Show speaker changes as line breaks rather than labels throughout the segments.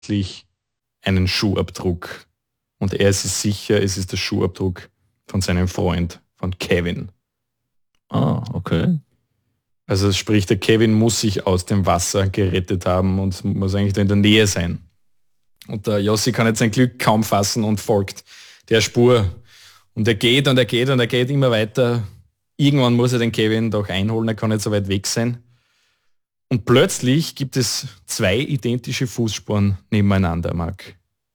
einen Schuhabdruck. Und er ist sich sicher, es ist der Schuhabdruck von seinem Freund, von Kevin.
Ah, okay.
Also sprich, der Kevin muss sich aus dem Wasser gerettet haben und muss eigentlich da in der Nähe sein. Und der Jossi kann jetzt sein Glück kaum fassen und folgt der Spur. Und er geht und er geht und er geht immer weiter. Irgendwann muss er den Kevin doch einholen, er kann nicht so weit weg sein. Und plötzlich gibt es 2 identische Fußspuren nebeneinander, Marc.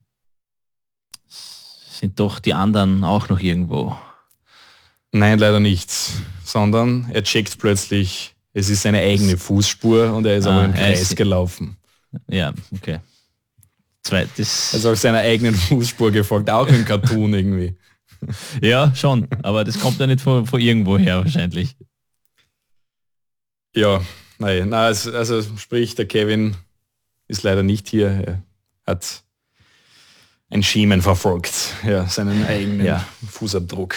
Sind doch die anderen auch noch irgendwo?
Nein, leider nicht. Sondern er checkt plötzlich, es ist seine eigene Fußspur und er ist aber im Kreis gelaufen.
Ja, okay. Zweites.
Also auf seiner eigenen Fußspur gefolgt, auch im Cartoon irgendwie.
Ja, schon, aber das kommt ja nicht von irgendwo her wahrscheinlich.
Ja, nein, also sprich, der Kevin ist leider nicht hier. Er hat ein Schemen verfolgt, ja, seinen eigenen Fußabdruck.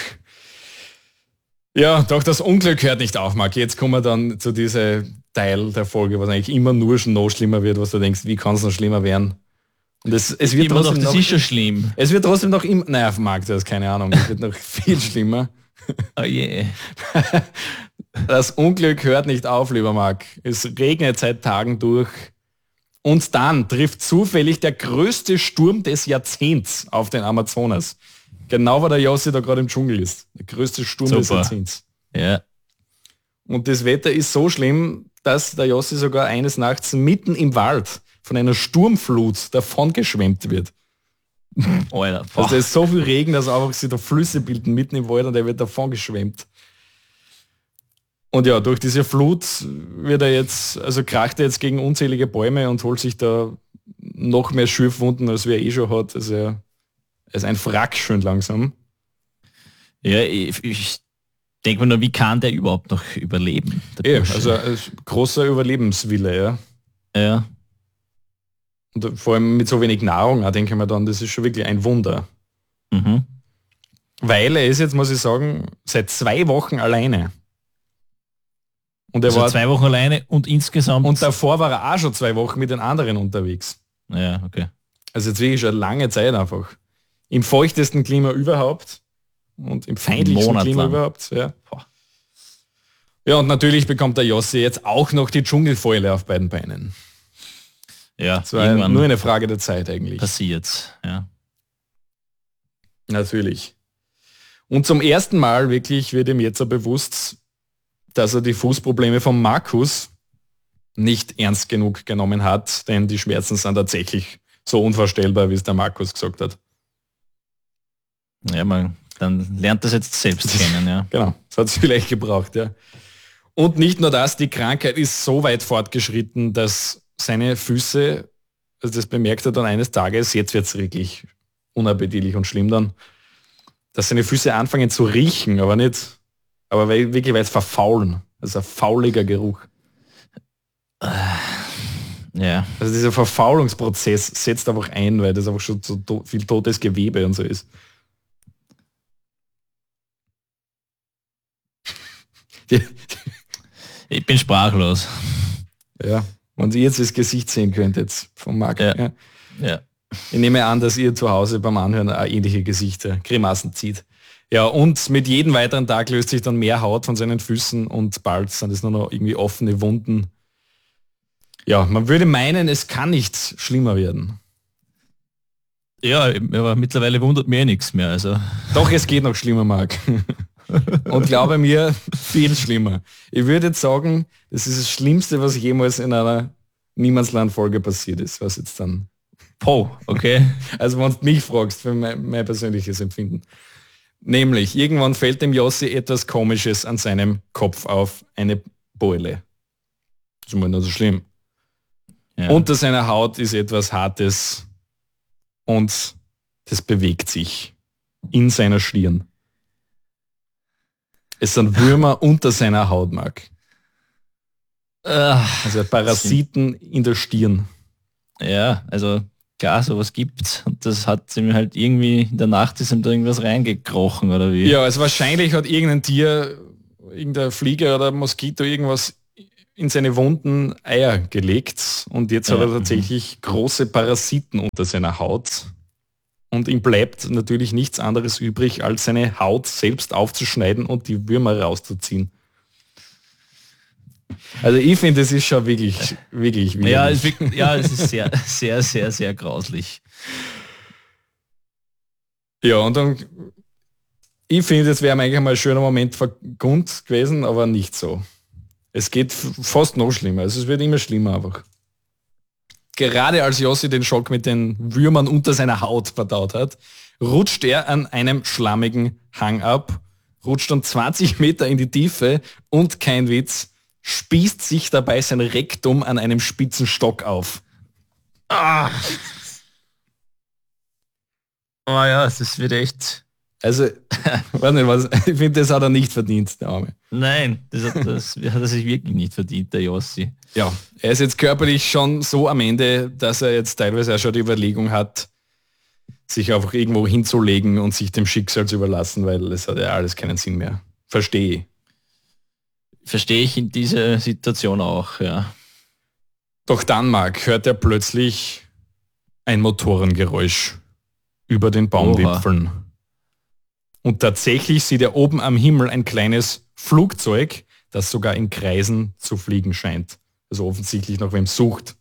Ja, doch das Unglück hört nicht auf, Marc. Jetzt kommen wir dann zu diesem Teil der Folge, was eigentlich immer nur schon noch schlimmer wird, was du denkst, wie kann es noch schlimmer werden? Und es wird
immer
trotzdem
noch, das ist schon schlimm.
Es wird trotzdem noch immer, naja, Marc, das ist keine Ahnung, es wird noch viel schlimmer.
Oh je.
Das Unglück hört nicht auf, lieber Marc. Es regnet seit Tagen durch. Und dann trifft zufällig der größte Sturm des Jahrzehnts auf den Amazonas. Genau, weil der Jossi da gerade im Dschungel ist. Der größte Sturm des Jahrzehnts.
Ja.
Und das Wetter ist so schlimm, dass der Jossi sogar eines Nachts mitten im Wald von einer Sturmflut davongeschwemmt wird.
Alter,
also da ist so viel Regen, dass einfach sich da Flüsse bilden mitten im Wald und der wird davongeschwemmt. Und ja, durch diese Flut wird er jetzt, also kracht er jetzt gegen unzählige Bäume und holt sich da noch mehr Schürfwunden, als er eh schon hat. Also er ist ein Wrack schön langsam.
Ja, ich denke mir nur, wie kann der überhaupt noch überleben?
Also ein großer Überlebenswille, ja.
Ja.
Und vor allem mit so wenig Nahrung, da denke ich mir dann, das ist schon wirklich ein Wunder.
Mhm.
Weil er ist jetzt, muss ich sagen, seit 2 Wochen alleine. Und er
also
war
2 Wochen alleine und insgesamt...
Und davor war er auch schon 2 Wochen mit den anderen unterwegs.
Ja, okay.
Also jetzt wirklich schon eine lange Zeit einfach. Im feuchtesten Klima überhaupt und im feindlichsten Klima überhaupt. Ja. Ja, und natürlich bekommt der Jossi jetzt auch noch die Dschungelfäule auf beiden Beinen.
Ja,
das war nur eine Frage der Zeit eigentlich.
Passiert, ja.
Natürlich. Und zum ersten Mal wirklich wird ihm jetzt so bewusst, dass er die Fußprobleme von Markus nicht ernst genug genommen hat, denn die Schmerzen sind tatsächlich so unvorstellbar, wie es der Markus gesagt hat.
Ja, dann lernt das jetzt selbst kennen, ja.
Genau, das hat es vielleicht gebraucht, ja. Und nicht nur das, die Krankheit ist so weit fortgeschritten, dass seine Füße, also das bemerkt er dann eines Tages, jetzt wird es wirklich unappetitlich und schlimm dann, dass seine Füße anfangen zu riechen, aber wirklich, weil es verfaulen. Also ein fauliger Geruch.
Ja.
Also dieser Verfaulungsprozess setzt einfach ein, weil das einfach schon so viel totes Gewebe und so ist.
Ich bin sprachlos.
Ja, wenn ihr jetzt das Gesicht sehen könnt jetzt vom Marc.
Ja.
Ich nehme an, dass ihr zu Hause beim Anhören auch ähnliche Gesichter, Grimassen zieht. Ja, und mit jedem weiteren Tag löst sich dann mehr Haut von seinen Füßen und bald sind es nur noch irgendwie offene Wunden. Ja, man würde meinen, es kann nicht schlimmer werden.
Ja, aber mittlerweile wundert mir nichts mehr. Also.
Doch, es geht noch schlimmer, Marc. Und glaube mir, viel schlimmer. Ich würde jetzt sagen, das ist das Schlimmste, was jemals in einer Niemandsland-Folge passiert ist, was jetzt dann...
Okay.
Also wenn du mich fragst, für mein persönliches Empfinden. Nämlich, irgendwann fällt dem Jossi etwas Komisches an seinem Kopf auf, eine Beule. Das ist mal nicht so schlimm. Ja. Unter seiner Haut ist etwas Hartes und das bewegt sich in seiner Stirn. Es sind Würmer unter seiner Haut, Marc. Also Parasiten in der Stirn.
Ja, also klar, sowas gibt's. Und das hat ihm halt irgendwie in der Nacht ist ihm da irgendwas reingekrochen, oder wie?
Ja, also wahrscheinlich hat irgendein Tier, irgendeine Fliege oder Moskito irgendwas in seine Wunden Eier gelegt und jetzt hat er tatsächlich große Parasiten unter seiner Haut. Und ihm bleibt natürlich nichts anderes übrig, als seine Haut selbst aufzuschneiden und die Würmer rauszuziehen. Also ich finde, es ist schon wirklich widerlich.
Es ist sehr, sehr, sehr, sehr grauslich.
Ja, und dann, ich finde, es wäre eigentlich mal ein schöner Moment vergund gewesen, aber nicht so. Es geht fast noch schlimmer. Also es wird immer schlimmer einfach. Gerade als Jossi den Schock mit den Würmern unter seiner Haut verdaut hat, rutscht er an einem schlammigen Hang ab, rutscht dann 20 Meter in die Tiefe und, kein Witz, spießt sich dabei sein Rektum an einem spitzen Stock auf.
Ah. Oh ja, das wird echt...
Also, ich finde, das hat er nicht verdient, der Arme.
Nein, das hat er sich wirklich nicht verdient, der Jossi.
Ja, er ist jetzt körperlich schon so am Ende, dass er jetzt teilweise auch schon die Überlegung hat, sich einfach irgendwo hinzulegen und sich dem Schicksal zu überlassen, weil es hat ja alles keinen Sinn mehr. Verstehe ich.
Verstehe ich in dieser Situation auch, ja.
Doch dann, Marc, hört er plötzlich ein Motorengeräusch über den Baumwipfeln. Oha. Und tatsächlich sieht er oben am Himmel ein kleines Flugzeug, das sogar in Kreisen zu fliegen scheint. Also offensichtlich nach wem sucht.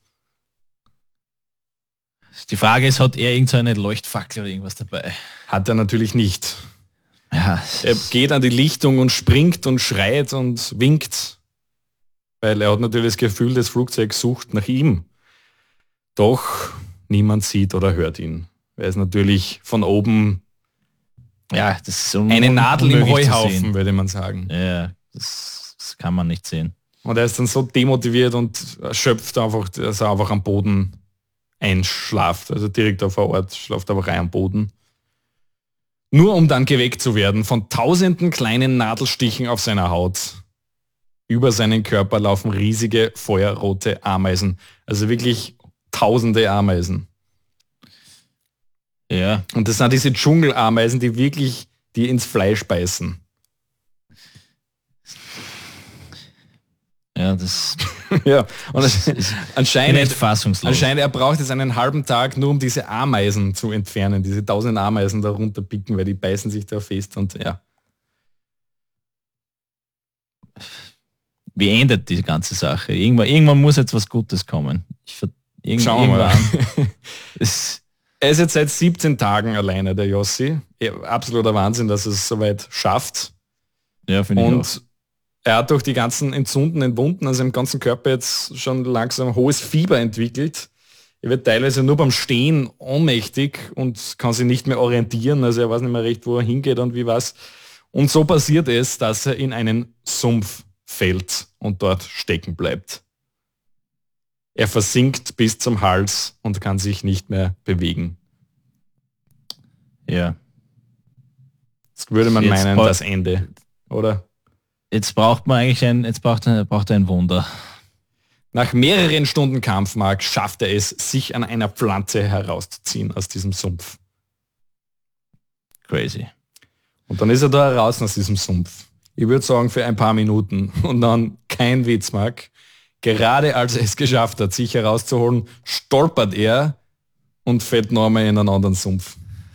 Die Frage ist, hat er irgend so eine Leuchtfackel oder irgendwas dabei?
Hat er natürlich nicht.
Ja.
Er geht an die Lichtung und springt und schreit und winkt, weil er hat natürlich das Gefühl, das Flugzeug sucht nach ihm. Doch niemand sieht oder hört ihn. Er ist natürlich von oben
das ist
eine Nadel im Heuhaufen, würde man sagen.
Ja, das kann man nicht sehen.
Und er ist dann so demotiviert und erschöpft einfach, dass er einfach am Boden einschlaft. Also direkt auf der Ort, schlaft einfach rein am Boden. Nur um dann geweckt zu werden von tausenden kleinen Nadelstichen auf seiner Haut. Über seinen Körper laufen riesige feuerrote Ameisen. Also wirklich tausende Ameisen.
Ja.
Und das sind diese Dschungelameisen, die ins Fleisch beißen.
Ja, das...
ja, und anscheinend
fassungslos.
Anscheinend, er braucht jetzt einen halben Tag nur, um diese Ameisen zu entfernen, diese 1000 Ameisen da runterpicken, weil die beißen sich da fest und ja.
Wie endet die ganze Sache? Irgendwann muss jetzt was Gutes kommen.
Schauen wir mal. Er ist jetzt seit 17 Tagen alleine, der Jossi. Ja, absoluter Wahnsinn, dass er es soweit schafft.
Ja, finde ich auch.
Er hat durch die ganzen entzündeten Wunden an seinem ganzen Körper jetzt schon langsam hohes Fieber entwickelt. Er wird teilweise nur beim Stehen ohnmächtig und kann sich nicht mehr orientieren. Also er weiß nicht mehr recht, wo er hingeht und wie was. Und so passiert es, dass er in einen Sumpf fällt und dort stecken bleibt. Er versinkt bis zum Hals und kann sich nicht mehr bewegen.
Ja.
Das würde man meinen, das Ende, oder?
Jetzt braucht man eigentlich braucht er ein Wunder.
Nach mehreren Stunden Kampf, Marc, schafft er es, sich an einer Pflanze herauszuziehen aus diesem Sumpf.
Crazy.
Und dann ist er da raus aus diesem Sumpf. Ich würde sagen, für ein paar Minuten. Und dann, kein Witz, Marc, gerade als er es geschafft hat, sich herauszuholen, stolpert er und fällt noch einmal in einen anderen Sumpf.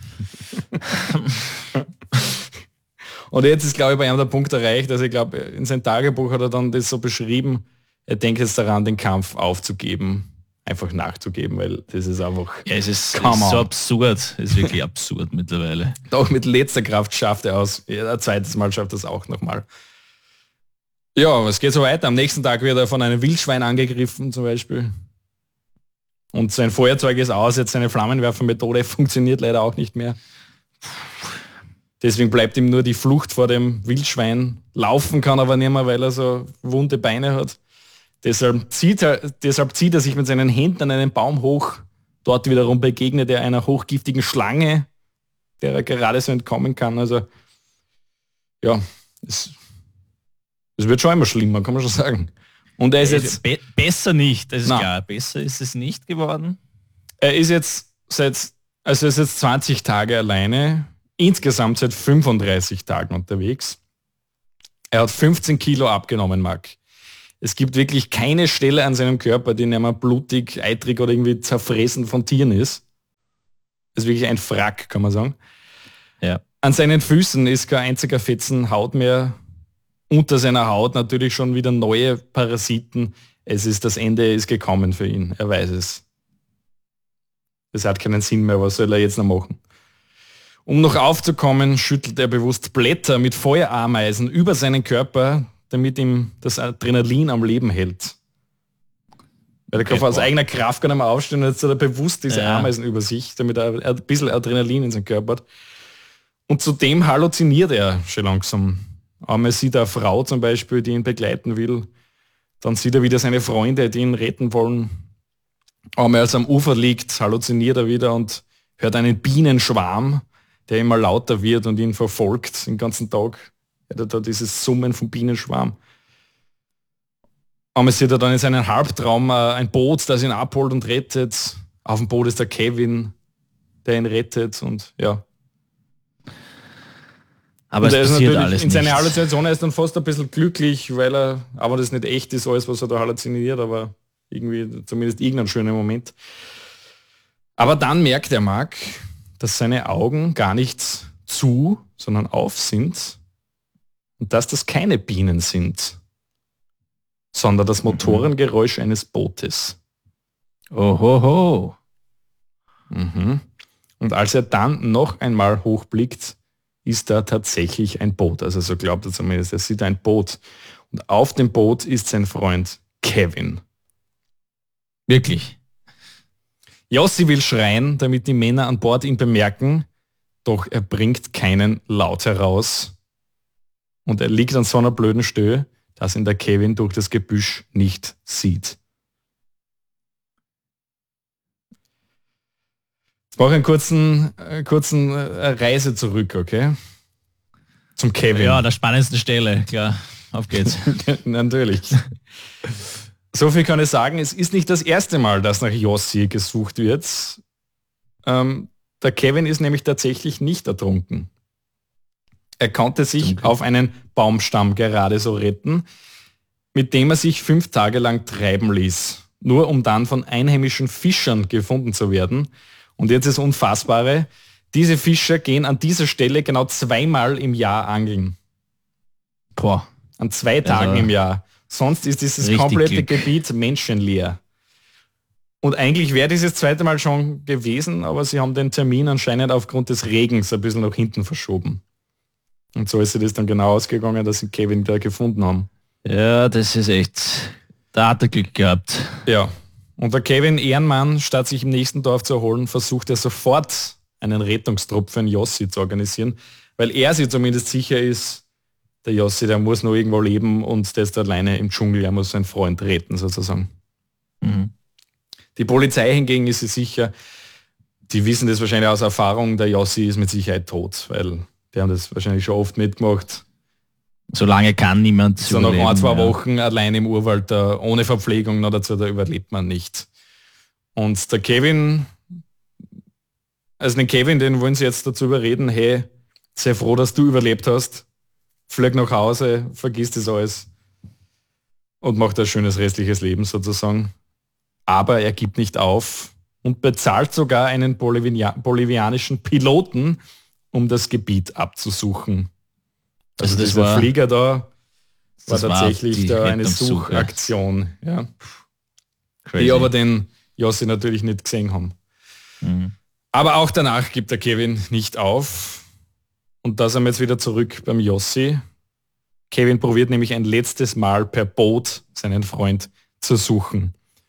Und jetzt ist, glaube ich, bei ihm der Punkt erreicht, also ich glaube, in sein Tagebuch hat er dann das so beschrieben, er denkt jetzt daran, den Kampf aufzugeben, einfach nachzugeben, weil das ist einfach...
Ja, es ist so absurd, es ist wirklich absurd mittlerweile.
Doch mit letzter Kraft schafft er aus, ein zweites Mal schafft er es auch nochmal. Ja, es geht so weiter. Am nächsten Tag wird er von einem Wildschwein angegriffen zum Beispiel. Und sein Feuerzeug ist aus, jetzt seine Flammenwerfermethode funktioniert leider auch nicht mehr. Deswegen bleibt ihm nur die Flucht vor dem Wildschwein. Laufen kann aber nicht mehr, weil er so wunde Beine hat. Deshalb zieht er sich mit seinen Händen an einen Baum hoch. Dort wiederum begegnet er einer hochgiftigen Schlange, der er gerade so entkommen kann. Also ja, es wird schon immer schlimmer, kann man schon sagen. Und er ist jetzt...
Besser nicht, das ist klar. Besser ist es nicht geworden.
Er ist jetzt er ist jetzt 20 Tage alleine, insgesamt seit 35 Tagen unterwegs. Er hat 15 Kilo abgenommen, Marc. Es gibt wirklich keine Stelle an seinem Körper, die nicht mehr blutig, eitrig oder irgendwie zerfressen von Tieren ist. Das ist wirklich ein Frack, kann man sagen.
Ja.
An seinen Füßen ist kein einziger Fetzen Haut mehr. Unter seiner Haut natürlich schon wieder neue Parasiten. Das Ende ist gekommen für ihn. Er weiß es. Es hat keinen Sinn mehr. Was soll er jetzt noch machen? Um noch aufzukommen, schüttelt er bewusst Blätter mit Feuerameisen über seinen Körper, damit ihm das Adrenalin am Leben hält. Weil er kann aus eigener Kraft gar nicht mehr aufstehen und jetzt hat er bewusst diese Ameisen über sich, damit er ein bisschen Adrenalin in seinen Körper hat. Und zudem halluziniert er schon langsam. Einmal sieht er eine Frau zum Beispiel, die ihn begleiten will. Dann sieht er wieder seine Freunde, die ihn retten wollen. Einmal als er am Ufer liegt, halluziniert er wieder und hört einen Bienenschwarm, der immer lauter wird und ihn verfolgt den ganzen Tag. Er hat da dieses Summen vom Bienenschwarm. Einmal sieht er dann in seinem Halbtraum ein Boot, das ihn abholt und rettet. Auf dem Boot ist der Kevin, der ihn rettet und ja.
Aber es passiert alles
in seiner
nicht.
Halluzination ist dann fast ein bisschen glücklich, weil er, aber das nicht echt ist, alles, was er da halluziniert, aber irgendwie zumindest irgendein schöner Moment. Aber dann merkt der Mark, dass seine Augen gar nicht zu, sondern auf sind und dass das keine Bienen sind, sondern das Motorengeräusch eines Bootes.
Ohoho.
Und als er dann noch einmal hochblickt, ist da tatsächlich ein Boot. Also so glaubt er zumindest, er sieht ein Boot. Und auf dem Boot ist sein Freund Kevin.
Wirklich?
Jossi will schreien, damit die Männer an Bord ihn bemerken, doch er bringt keinen Laut heraus. Und er liegt an so einer blöden Stelle, dass ihn der Kevin durch das Gebüsch nicht sieht. Ich brauche einen kurzen Reise zurück, okay? Zum Kevin.
Ja, der spannendsten Stelle, klar. Auf geht's.
Natürlich. So viel kann ich sagen, es ist nicht das erste Mal, dass nach Jossi gesucht wird. Der Kevin ist nämlich tatsächlich nicht ertrunken. Er konnte sich auf einen Baumstamm gerade so retten, mit dem er sich 5 Tage lang treiben ließ, nur um dann von einheimischen Fischern gefunden zu werden. Und jetzt ist das Unfassbare, diese Fischer gehen an dieser Stelle genau 2-mal im Jahr angeln.
Boah.
An 2 Tagen im Jahr. Sonst ist dieses komplette Gebiet menschenleer. Und eigentlich wäre dieses 2. Mal schon gewesen, aber sie haben den Termin anscheinend aufgrund des Regens ein bisschen nach hinten verschoben. Und so ist es dann genau ausgegangen, dass sie Kevin da gefunden haben.
Ja, das ist echt... Da hat er Glück gehabt.
Ja. Und der Kevin Ehrenmann, statt sich im nächsten Dorf zu erholen, versucht er sofort einen Rettungstrupp für einen Jossi zu organisieren, weil er sich zumindest sicher ist, der Jossi, der muss noch irgendwo leben und der ist alleine im Dschungel, er muss seinen Freund retten sozusagen. Die Polizei hingegen ist sich sicher, die wissen das wahrscheinlich aus Erfahrung, der Jossi ist mit Sicherheit tot, weil die haben das wahrscheinlich schon oft mitgemacht.
So lange kann niemand
so noch 1-2 Wochen allein im Urwald da, ohne Verpflegung noch dazu, da überlebt man nicht. Und der Kevin, also den Kevin, den wollen sie jetzt dazu überreden, hey, sei froh, dass du überlebt hast, flieg nach Hause, vergiss das alles und macht ein schönes restliches Leben sozusagen. Aber er gibt nicht auf und bezahlt sogar einen bolivianischen Piloten, um das Gebiet abzusuchen. Also das war Flieger da, war tatsächlich da eine Suchaktion, ja. Die aber den Jossi natürlich nicht gesehen haben. Aber auch danach gibt der Kevin nicht auf. Und da sind wir jetzt wieder zurück beim Jossi. Kevin probiert nämlich ein letztes Mal per Boot seinen Freund zu suchen.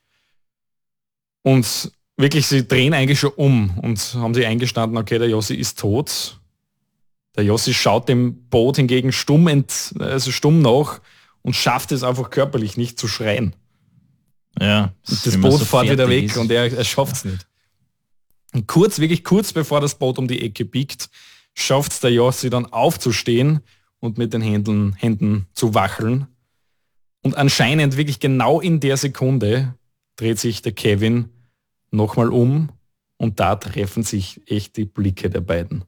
Und wirklich, sie drehen eigentlich schon um und haben sich eingestanden, okay, der Jossi ist tot. Der Jossi schaut dem Boot hingegen stumm nach und schafft es einfach körperlich nicht zu schreien.
Ja.
Das Boot fährt wieder weg und er schafft es nicht. Und wirklich kurz bevor das Boot um die Ecke biegt, schafft es der Jossi dann aufzustehen und mit den Händen zu wacheln. Und anscheinend wirklich genau in der Sekunde dreht sich der Kevin nochmal um und da treffen sich echt die Blicke der beiden.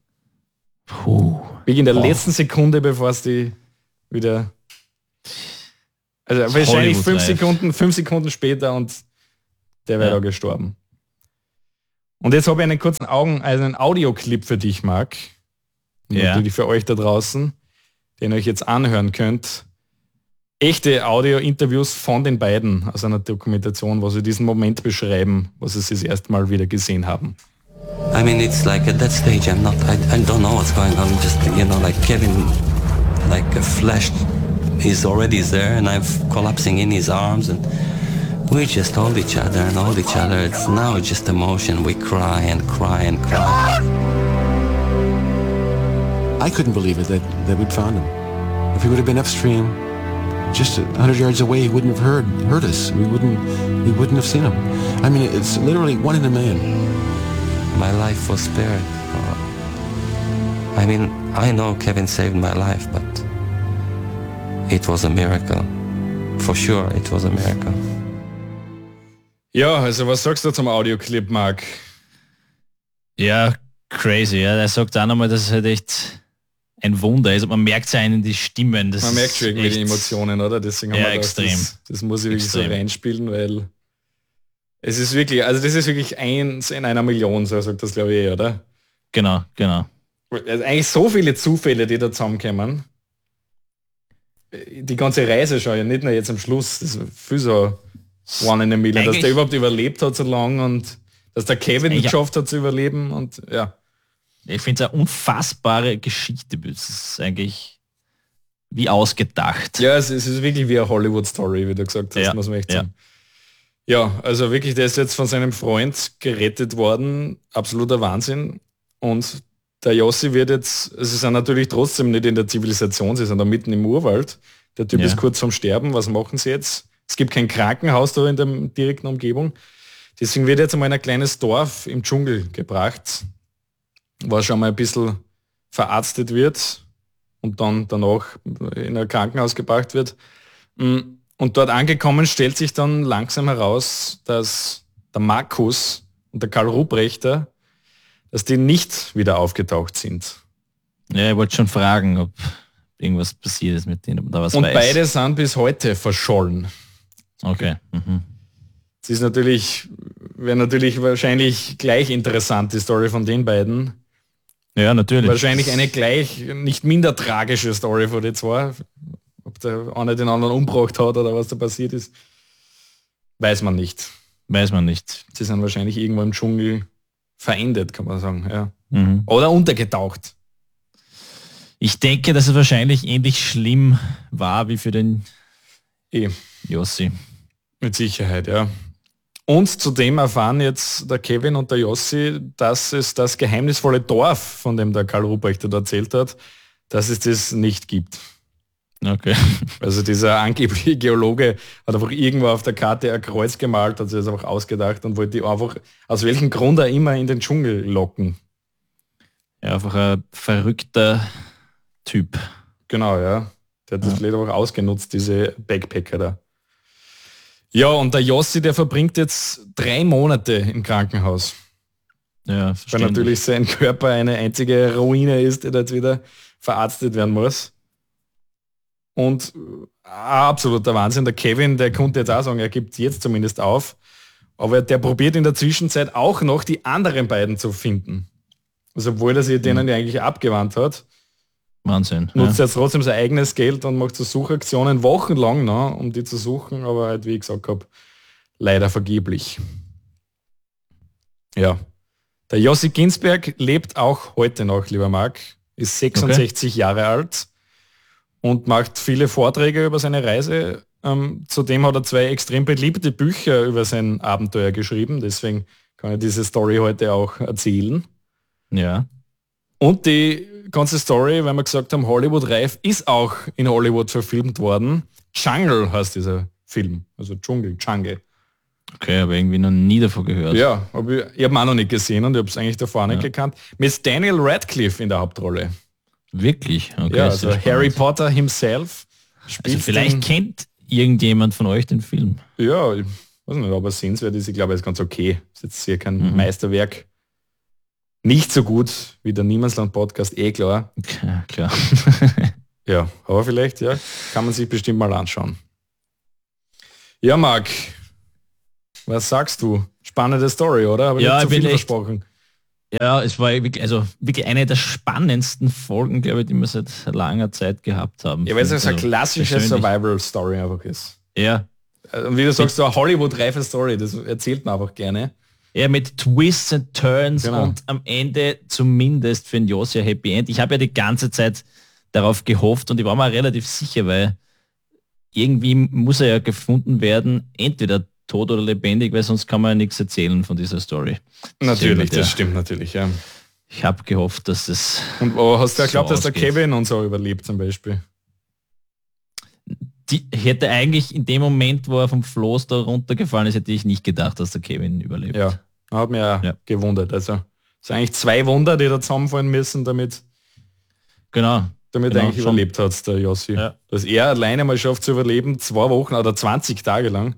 Wie in der letzten Sekunde, bevor es die wieder... Also wahrscheinlich
Hollywood
5 Sekunden später und der wäre da gestorben. Und jetzt habe ich einen kurzen einen Audioclip für dich, Marc. Natürlich für euch da draußen, den ihr euch jetzt anhören könnt. Echte Audio-Interviews von den beiden aus einer Dokumentation, wo sie diesen Moment beschreiben, wo sie das erste Mal wieder gesehen haben.
I mean, it's like at that stage, I don't know what's going on. Just, like Kevin, like a flesh is already there and I'm collapsing in his arms and we just hold each other and hold each other. It's now just emotion. We cry and cry and cry.
I couldn't believe it that we'd found him. If he would have been upstream, just 100 yards away, he wouldn't have heard us. We wouldn't have seen him. I mean, it's literally 1 in a million.
My life was spared. I mean, I know Kevin saved my life, but it was a miracle. For sure, it was a miracle.
Ja, also was sagst du zum Audioclip, Marc?
Ja, crazy. Ja. Er sagt auch nochmal, dass es halt echt ein Wunder ist. Man merkt es ja in die Stimmen.
Man merkt schon irgendwie die Emotionen, oder? Deswegen haben wir gedacht,
extrem.
Das muss ich wirklich so reinspielen, weil es ist wirklich, also das ist wirklich 1 in einer Million, so sagt das, glaube ich, oder?
Genau.
Also eigentlich so viele Zufälle, die da zusammenkommen. Die ganze Reise schon, ja nicht nur jetzt am Schluss, das ist viel so 1 in a million, dass der überhaupt überlebt hat so lange und dass der Kevin geschafft hat zu überleben und ja.
Ich finde es eine unfassbare Geschichte. Das ist eigentlich wie ausgedacht.
Ja, es ist wirklich wie eine Hollywood-Story, wie du gesagt hast, muss man echt sagen. Ja, also wirklich, der ist jetzt von seinem Freund gerettet worden. Absoluter Wahnsinn. Und der Yossi wird jetzt, sie sind natürlich trotzdem nicht in der Zivilisation, sie sind da mitten im Urwald. Der Typ ist kurz vorm Sterben. Was machen sie jetzt? Es gibt kein Krankenhaus da in der direkten Umgebung. Deswegen wird jetzt einmal in ein kleines Dorf im Dschungel gebracht, wo schon mal ein bisschen verarztet wird und dann danach in ein Krankenhaus gebracht wird. Und dort angekommen stellt sich dann langsam heraus, dass der Markus und der Karl Ruprechter, dass die nicht wieder aufgetaucht sind.
Ja, ich wollte schon fragen, ob irgendwas passiert ist mit denen, ob da was
und
weiß.
Beide sind bis heute verschollen.
Okay.
Das ist wäre natürlich wahrscheinlich gleich interessant, die Story von den beiden.
Ja, natürlich.
Wahrscheinlich eine gleich nicht minder tragische Story von den zwei. Ob der eine den anderen umgebracht hat oder was da passiert ist, weiß man nicht. Sie sind wahrscheinlich irgendwo im Dschungel verendet, kann man sagen. Ja. Oder untergetaucht.
Ich denke, dass es wahrscheinlich ähnlich schlimm war wie für den Yossi.
Mit Sicherheit, ja. Und zudem erfahren jetzt der Kevin und der Yossi, dass es das geheimnisvolle Dorf, von dem der Karl Ruprechter da erzählt hat, dass es das nicht gibt.
Okay.
Also dieser angebliche Geologe hat einfach irgendwo auf der Karte ein Kreuz gemalt, hat sich das einfach ausgedacht und wollte die einfach, aus welchem Grund er immer in den Dschungel locken.
Ja, einfach ein verrückter Typ.
Genau, ja. Der hat das vielleicht einfach ausgenutzt, diese Backpacker da. Ja, und der Yossi, der verbringt jetzt 3 Monate im Krankenhaus.
Ja,
weil natürlich sein Körper eine einzige Ruine ist, die jetzt wieder verarztet werden muss. Und absoluter Wahnsinn. Der Kevin, der konnte jetzt auch sagen, er gibt jetzt zumindest auf. Aber der probiert in der Zwischenzeit auch noch die anderen beiden zu finden. Also obwohl er sich denen ja eigentlich abgewandt hat.
Wahnsinn.
Nutzt jetzt trotzdem sein eigenes Geld und macht so Suchaktionen wochenlang noch, um die zu suchen. Aber halt, wie ich gesagt habe, leider vergeblich. Ja. Der Yossi Ginsberg lebt auch heute noch, lieber Marc. Ist 66 Jahre alt. Und macht viele Vorträge über seine Reise. Zudem hat er 2 extrem beliebte Bücher über sein Abenteuer geschrieben. Deswegen kann ich diese Story heute auch erzählen.
Ja.
Und die ganze Story, weil wir gesagt haben, Hollywood reif, ist auch in Hollywood verfilmt worden. Jungle heißt dieser Film. Also Jungle.
Okay, aber irgendwie noch nie davon gehört.
Ja, aber ich habe ihn auch noch nicht gesehen und ich habe es eigentlich davor nicht gekannt. Mit Daniel Radcliff in der Hauptrolle.
Wirklich? Okay,
ja, also Harry Potter himself spielt.
Also vielleicht kennt irgendjemand von euch den Film.
Ja, ich weiß nicht, aber sehenswert ist, ich glaube, es ist ganz okay. Ist jetzt hier kein Meisterwerk. Nicht so gut wie der Niemandsland-Podcast, klar.
Ja, klar.
Ja, aber vielleicht, kann man sich bestimmt mal anschauen. Ja, Marc, was sagst du? Spannende Story, oder? Habe ich nicht zu viel versprochen?
Ja, es war wirklich eine der spannendsten Folgen, glaube ich, die wir seit langer Zeit gehabt haben.
Ja, weil es eine klassische Survival-Story einfach ist.
Ja.
Und wie du sagst, so eine Hollywood-reife Story, das erzählt man einfach gerne.
Ja, mit Twists and Turns und am Ende zumindest für ein Josia Happy End. Ich habe ja die ganze Zeit darauf gehofft und ich war mir relativ sicher, weil irgendwie muss er ja gefunden werden, entweder tot oder lebendig, weil sonst kann man ja nichts erzählen von dieser Story.
Natürlich, das stimmt natürlich, ja.
Ich habe gehofft, dass es...
Und hast du ja geglaubt, dass der Kevin und so überlebt zum Beispiel?
Ich hätte eigentlich in dem Moment, wo er vom Floß da runtergefallen ist, hätte ich nicht gedacht, dass der Kevin überlebt.
Ja, hat mich ja gewundert. Also es sind eigentlich 2 Wunder, die da zusammenfallen müssen, damit eigentlich überlebt hat, der Jossi. Ja. Dass er alleine mal schafft zu überleben, 2 Wochen oder 20 Tage lang.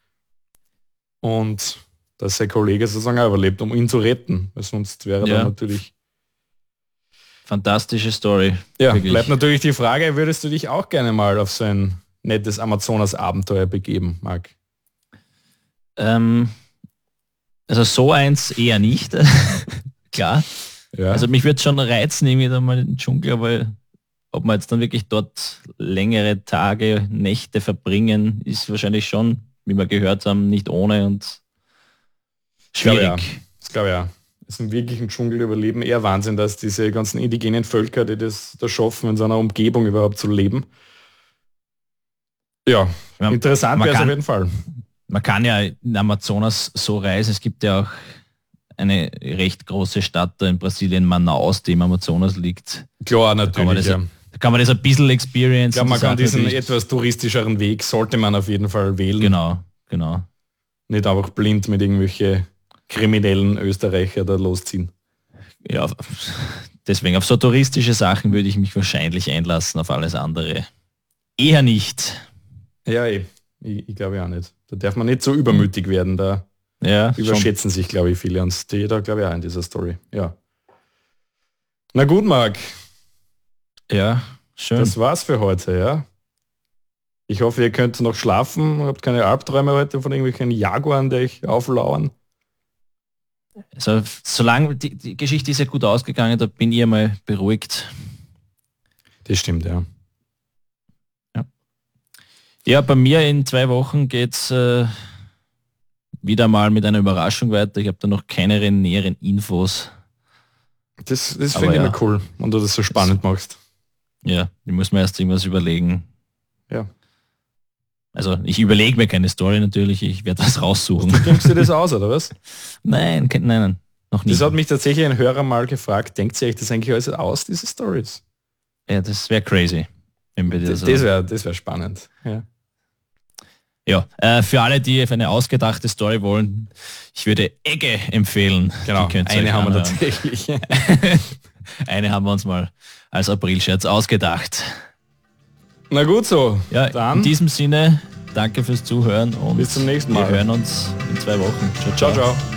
Und dass sein Kollege sozusagen auch überlebt, um ihn zu retten. Weil sonst wäre er natürlich...
Fantastische Story.
Ja, wirklich. Bleibt natürlich die Frage, würdest du dich auch gerne mal auf so ein nettes Amazonas-Abenteuer begeben, Marc?
Also so eins eher nicht. Klar. Ja. Also mich würde schon reizen, irgendwie da mal in den Dschungel, aber ob man jetzt dann wirklich dort längere Tage, Nächte verbringen, ist wahrscheinlich schon, wie wir gehört haben, nicht ohne und schwierig.
Ich glaube ja. Es ist im wirklichen Dschungel überleben eher Wahnsinn, dass diese ganzen indigenen Völker, die das da schaffen, in so einer Umgebung überhaupt zu leben. Ja, interessant wäre es auf jeden Fall.
Man kann ja in Amazonas so reisen. Es gibt ja auch eine recht große Stadt da in Brasilien, Manaus, die im Amazonas liegt.
Klar, natürlich.
Da kann man das ein bisschen experience.
Ja, man kann diesen etwas touristischeren Weg, sollte man auf jeden Fall wählen.
Genau.
Nicht einfach blind mit irgendwelche kriminellen Österreicher da losziehen.
Ja, deswegen auf so touristische Sachen würde ich mich wahrscheinlich einlassen, auf alles andere eher nicht.
Ja, ich glaube auch nicht. Da darf man nicht so übermütig werden, da überschätzen sich, glaube ich, viele und die da, glaube ich, auch in dieser Story. Ja. Na gut, Marc.
Ja, schön.
Das war's für heute, ja. Ich hoffe, ihr könnt noch schlafen, habt keine Albträume heute von irgendwelchen Jaguaren, die euch auflauern.
Also solange die Geschichte ist ja gut ausgegangen, da bin ich mal beruhigt.
Das stimmt, ja.
Ja, bei mir in 2 Wochen geht's wieder mal mit einer Überraschung weiter. Ich habe da noch keine näheren Infos.
Das finde ich immer cool, wenn du das so spannend machst.
Ja, ich muss mir erst irgendwas überlegen.
Ja.
Also ich überlege mir keine Story natürlich, ich werde was raussuchen.
Du denkst dir das aus, oder was?
Nein, noch nie.
Das hat mich tatsächlich ein Hörer mal gefragt, denkt ihr euch das eigentlich alles aus, diese Stories?
Ja, das wäre crazy. Wenn wir
das wär spannend. Ja.
Ja, für alle, die eine ausgedachte Story wollen, ich würde Egge empfehlen.
Genau, eine haben wir tatsächlich.
Eine haben wir uns mal als Aprilscherz ausgedacht.
Na gut so.
Ja, dann in diesem Sinne, danke fürs Zuhören und
bis zum nächsten Mal.
Wir hören uns in 2 Wochen.
Ciao, ciao.